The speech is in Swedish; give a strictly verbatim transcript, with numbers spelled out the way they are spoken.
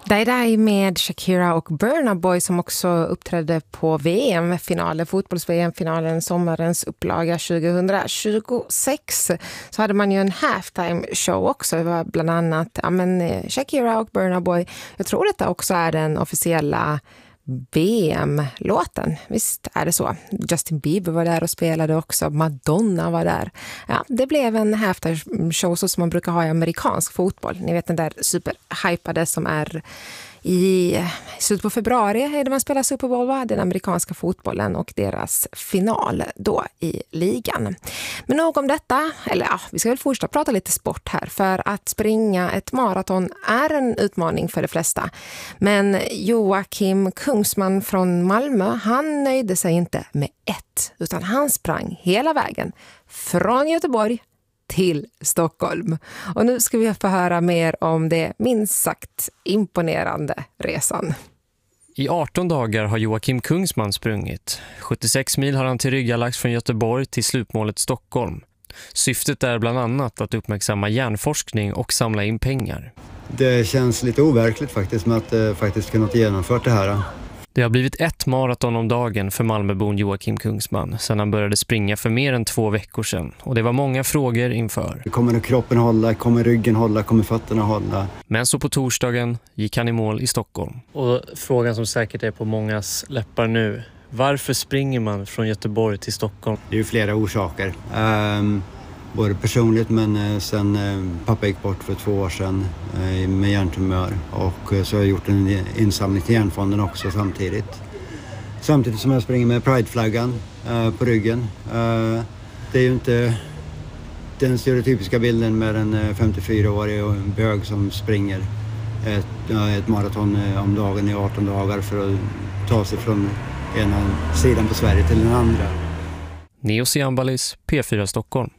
Day Day med Shakira och Burna Boy som också uppträdde på V M-finalen, fotbolls-V M-finalen, sommarens upplaga tjugohundratjugosex. Så hade man ju en halftime show också. Det var bland annat ja, men, Shakira och Burna Boy. Jag tror att det också är den officiella V M-låten. Visst är det så. Justin Bieber var där och spelade också. Madonna var där. Ja, det blev en halftime show så som man brukar ha i amerikansk fotboll. Ni vet den där superhypade som är i slutet på februari är det man spelar Super Bowl, va? Den amerikanska fotbollen och deras final då i ligan. Men nog om detta, eller ja, vi ska väl fortsätta prata lite sport här, för att springa ett maraton är en utmaning för de flesta. Men Joakim Kungsman från Malmö, han nöjde sig inte med ett, utan han sprang hela vägen från Göteborg till Stockholm. Och nu ska vi få höra mer om det minst sagt imponerande resan. I arton dagar har Joakim Kungsman sprungit. sjuttiosex mil har han tillryggalagt från Göteborg till slutmålet Stockholm. Syftet är bland annat att uppmärksamma hjärnforskning och samla in pengar. Det känns lite overkligt faktiskt med att uh, faktiskt kunnat genomföra det här. Det har blivit ett maraton om dagen för Malmöbon Joakim Kungsman sedan han började springa för mer än två veckor sedan. Och det var många frågor inför. Kommer kroppen hålla? Kommer ryggen hålla? Kommer fötterna hålla? Men så på torsdagen gick han i mål i Stockholm. Och frågan som säkert är på mångas läppar nu. Varför springer man från Göteborg till Stockholm? Det är ju flera orsaker. Um, både personligt men uh, sen uh, pappa gick bort för två år sedan uh, med hjärntumör. Och uh, så har jag gjort en insamling till hjärnfonden också samtidigt. Samtidigt som jag springer med Pride-flaggan uh, på ryggen. Uh, det är ju inte den stereotypiska bilden med en femtiofyraårig bög som springer ett, uh, ett maraton uh, om dagen i arton dagar för att ta sig från ena sidan på Sverige till den andra. Neo Siambalis, P fyra Stockholm.